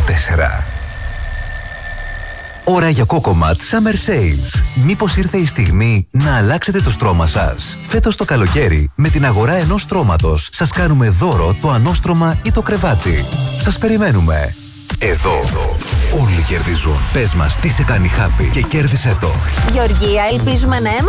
Ώρα για Cocomat Summer Sales. Μήπως ήρθε η στιγμή να αλλάξετε το στρώμα σας? Φέτος το καλοκαίρι, με την αγορά ενός στρώματος, σας κάνουμε δώρο το ανώστρωμα ή το κρεβάτι. Σας περιμένουμε. Εδώ όλοι κερδίζουν. Πες μας τι σε κάνει happy και κέρδισε το. Γεωργία, ελπίζουμε να